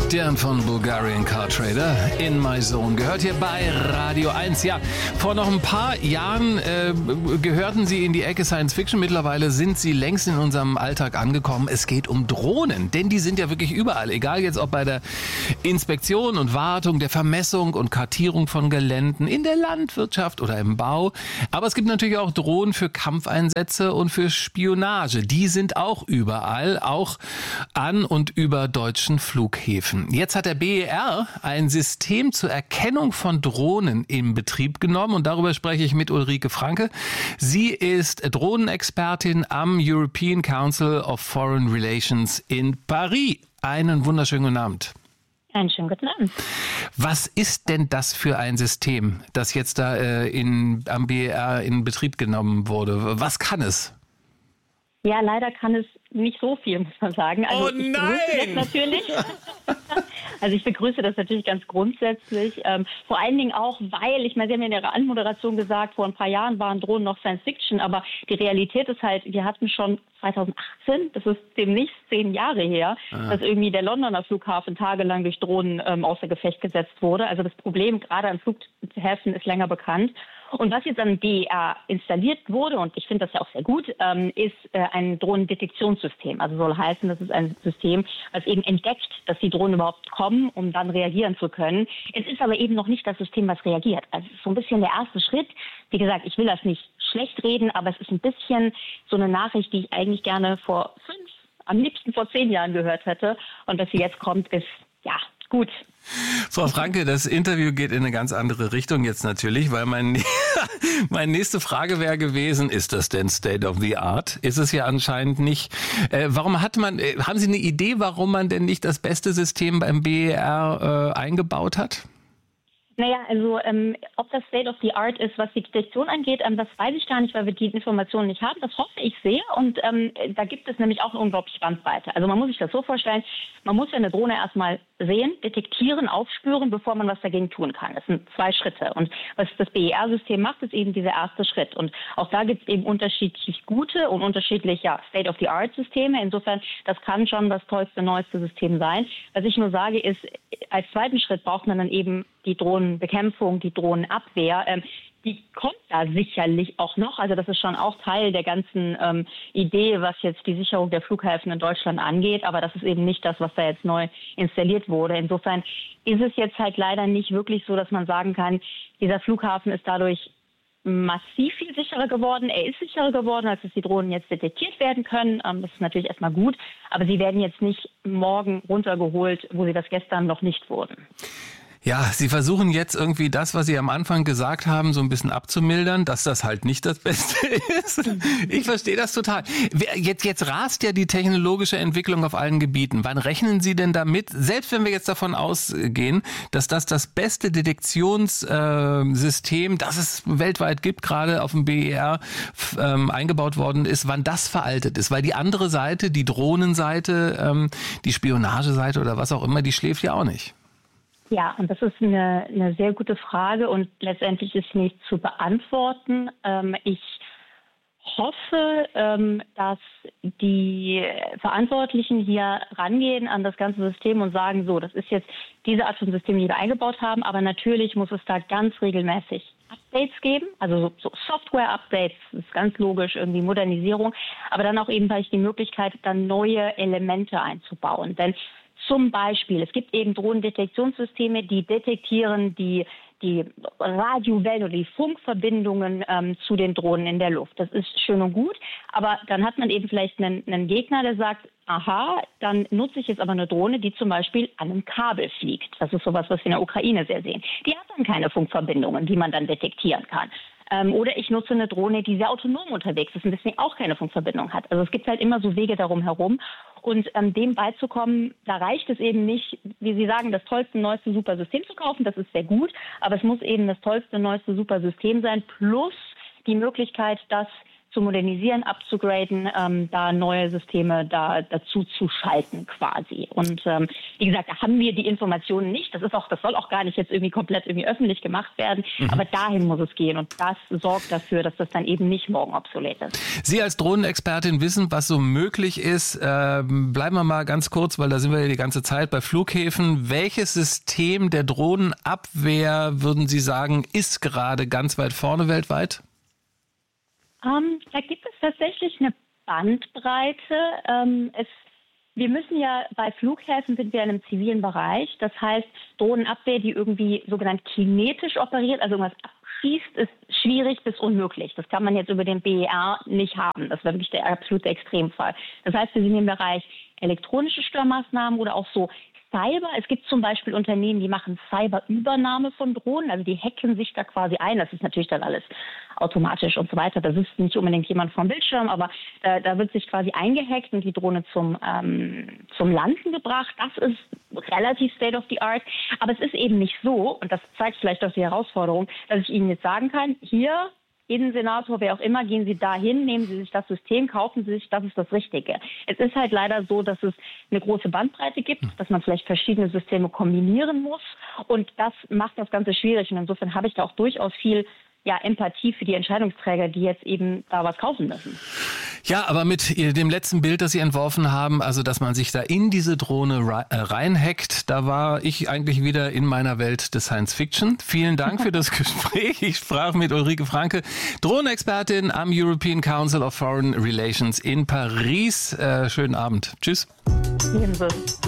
Stern von Bulgarian Car Trader, In My Zone, gehört hier bei Radio 1. Ja, vor noch ein paar Jahren gehörten sie in die Ecke Science Fiction. Mittlerweile sind sie längst in unserem Alltag angekommen. Es geht um Drohnen, denn die sind ja wirklich überall. Egal jetzt ob bei der Inspektion und Wartung, der Vermessung und Kartierung von Geländen, in der Landwirtschaft oder im Bau. Aber es gibt natürlich auch Drohnen für Kampfeinsätze und für Spionage. Die sind auch überall, auch an und über deutschen Flughäfen. Jetzt hat der BER ein System zur Erkennung von Drohnen in Betrieb genommen und darüber spreche ich mit Ulrike Franke. Sie ist Drohnenexpertin am European Council of Foreign Relations in Paris. Einen wunderschönen guten Abend. Einen schönen guten Abend. Was ist denn das für ein System, das jetzt da am BER in Betrieb genommen wurde? Was kann es? Ja, leider kann es nicht so viel, muss man sagen. Also oh nein! Ich begrüße das natürlich ganz grundsätzlich. Vor allen Dingen auch, weil, Sie haben ja in Ihrer Anmoderation gesagt, vor ein paar Jahren waren Drohnen noch Science Fiction, aber die Realität ist halt, wir hatten schon 2018, das ist demnächst 10 Jahre her, dass irgendwie der Londoner Flughafen tagelang durch Drohnen außer Gefecht gesetzt wurde. Also das Problem gerade an Flughäfen ist länger bekannt. Und was jetzt am BER installiert wurde, und ich finde das ja auch sehr gut, ist ein Drohnendetektionssystem. Also soll heißen, das ist ein System, was eben entdeckt, dass die Drohnen überhaupt kommen, um dann reagieren zu können. Es ist aber eben noch nicht das System, was reagiert. Also es ist so ein bisschen der erste Schritt. Wie gesagt, ich will das nicht schlecht reden, aber es ist ein bisschen so eine Nachricht, die ich eigentlich gerne am liebsten vor 10 Jahren gehört hätte. Und dass sie jetzt kommt, ist, ja, gut. Frau Franke, das Interview geht in eine ganz andere Richtung jetzt natürlich, weil meine nächste Frage wäre gewesen, ist das denn State of the Art? Ist es ja anscheinend nicht. Haben Sie eine Idee, warum man denn nicht das beste System beim BER eingebaut hat? Naja, also ob das State of the Art ist, was die Detektion angeht, das weiß ich gar nicht, weil wir die Informationen nicht haben. Das hoffe ich sehr. Und da gibt es nämlich auch eine unglaubliche Bandbreite. Also man muss sich das so vorstellen, man muss ja eine Drohne erstmal sehen, detektieren, aufspüren, bevor man was dagegen tun kann. Das sind 2 Schritte. Und was das BER-System macht, ist eben dieser erste Schritt. Und auch da gibt es eben unterschiedlich gute und unterschiedlich State-of-the-Art-Systeme. Insofern, das kann schon das tollste, neueste System sein. Was ich nur sage, ist, als zweiten Schritt braucht man dann eben die Drohnenbekämpfung, die Drohnenabwehr. Die kommt da sicherlich auch noch. Also das ist schon auch Teil der ganzen Idee, was jetzt die Sicherung der Flughäfen in Deutschland angeht. Aber das ist eben nicht das, was da jetzt neu installiert wurde. Insofern ist es jetzt halt leider nicht wirklich so, dass man sagen kann, dieser Flughafen ist dadurch massiv viel sicherer geworden. Er ist sicherer geworden, als dass die Drohnen jetzt detektiert werden können. Das ist natürlich erstmal gut. Aber sie werden jetzt nicht morgen runtergeholt, wo sie das gestern noch nicht wurden. Ja, Sie versuchen jetzt irgendwie das, was Sie am Anfang gesagt haben, so ein bisschen abzumildern, dass das halt nicht das Beste ist. Ich verstehe das total. Jetzt rast ja die technologische Entwicklung auf allen Gebieten. Wann rechnen Sie denn damit, selbst wenn wir jetzt davon ausgehen, dass das beste Detektionssystem, das es weltweit gibt, gerade auf dem BER eingebaut worden ist, wann das veraltet ist? Weil die andere Seite, die Drohnenseite, die Spionageseite oder was auch immer, die schläft ja auch nicht. Ja, und das ist eine sehr gute Frage und letztendlich ist sie nicht zu beantworten. Ich hoffe, dass die Verantwortlichen hier rangehen an das ganze System und sagen, so, das ist jetzt diese Art von System, die wir eingebaut haben, aber natürlich muss es da ganz regelmäßig Updates geben, also so Software-Updates, das ist ganz logisch, irgendwie Modernisierung, aber dann auch eben vielleicht die Möglichkeit, dann neue Elemente einzubauen, denn zum Beispiel, es gibt eben Drohnendetektionssysteme, die detektieren die Radiowellen oder die Funkverbindungen zu den Drohnen in der Luft. Das ist schön und gut, aber dann hat man eben vielleicht einen Gegner, der sagt, aha, dann nutze ich jetzt aber eine Drohne, die zum Beispiel an einem Kabel fliegt. Das ist sowas, was wir in der Ukraine sehr sehen. Die hat dann keine Funkverbindungen, die man dann detektieren kann. Oder ich nutze eine Drohne, die sehr autonom unterwegs ist und deswegen auch keine Funkverbindung hat. Also es gibt halt immer so Wege darum herum. Und dem beizukommen, da reicht es eben nicht, wie Sie sagen, das tollste, neueste, super System zu kaufen. Das ist sehr gut. Aber es muss eben das tollste, neueste, super System sein. Plus die Möglichkeit, das zu modernisieren, abzugraden, da neue Systeme dazu zu schalten quasi. Und wie gesagt, da haben wir die Informationen nicht. Das soll auch gar nicht jetzt irgendwie komplett irgendwie öffentlich gemacht werden. Aber dahin muss es gehen. Und das sorgt dafür, dass das dann eben nicht morgen obsolet ist. Sie als Drohnenexpertin wissen, was so möglich ist. Bleiben wir mal ganz kurz, weil da sind wir ja die ganze Zeit bei Flughäfen. Welches System der Drohnenabwehr, würden Sie sagen, ist gerade ganz weit vorne weltweit? Da gibt es tatsächlich eine Bandbreite. Wir müssen ja bei Flughäfen sind wir in einem zivilen Bereich. Das heißt, Drohnenabwehr, die irgendwie sogenannt kinetisch operiert, also irgendwas abschießt, ist schwierig bis unmöglich. Das kann man jetzt über den BER nicht haben. Das wäre wirklich der absolute Extremfall. Das heißt, wir sind im Bereich elektronische Störmaßnahmen oder auch so Cyber. Es gibt zum Beispiel Unternehmen, die machen Cyberübernahme von Drohnen. Also die hacken sich da quasi ein. Das ist natürlich dann alles automatisch und so weiter. Da sitzt nicht unbedingt jemand vom Bildschirm, aber da wird sich quasi eingehackt und die Drohne zum Landen gebracht. Das ist relativ state of the art. Aber es ist eben nicht so, und das zeigt vielleicht auch die Herausforderung, dass ich Ihnen jetzt sagen kann, hier Innensenator, wer auch immer, gehen Sie dahin, nehmen Sie sich das System, kaufen Sie sich, das ist das Richtige. Es ist halt leider so, dass es eine große Bandbreite gibt, dass man vielleicht verschiedene Systeme kombinieren muss und das macht das Ganze schwierig und insofern habe ich da auch durchaus viel Empathie für die Entscheidungsträger, die jetzt eben da was kaufen müssen. Ja, aber mit dem letzten Bild, das Sie entworfen haben, also dass man sich da in diese Drohne reinhackt, da war ich eigentlich wieder in meiner Welt des Science Fiction. Vielen Dank für das Gespräch. Ich sprach mit Ulrike Franke, Drohnenexpertin am European Council of Foreign Relations in Paris. Schönen Abend. Tschüss. Ebenso.